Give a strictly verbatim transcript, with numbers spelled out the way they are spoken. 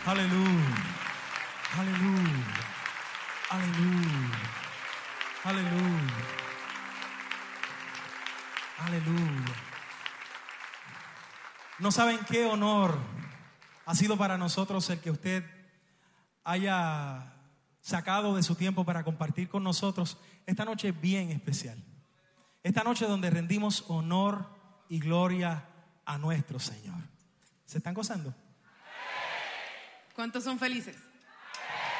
Aleluya. Aleluya. Aleluya. Aleluya. Aleluya. No saben qué honor ha sido para nosotros el que usted haya sacado de su tiempo para compartir con nosotros esta noche bien especial. Esta noche donde rendimos honor y gloria a nuestro Señor. ¿Se están gozando? ¿Cuántos son felices?